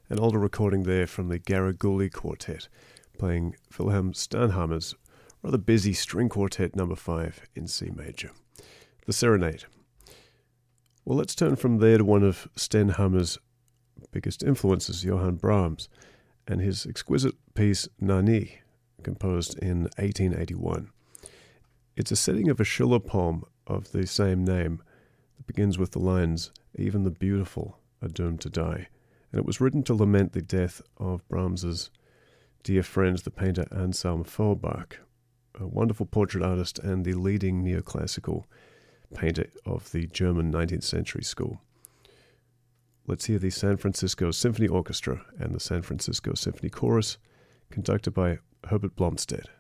An older recording there from the Garaguli Quartet, playing Wilhelm Stanhamer's rather busy string quartet number 5 in C major. The Serenade. Well, let's turn from there to one of Stanhamer's biggest influences, Johann Brahms, and his exquisite piece Nani, composed in 1881. It's a setting of a Schiller poem of the same name that begins with the lines, "Even the beautiful are doomed to die." And it was written to lament the death of Brahms's dear friend, the painter Anselm Feuerbach, a wonderful portrait artist and the leading neoclassical painter of the German 19th century school. Let's hear the San Francisco Symphony Orchestra and the San Francisco Symphony Chorus, conducted by Herbert Blomstedt.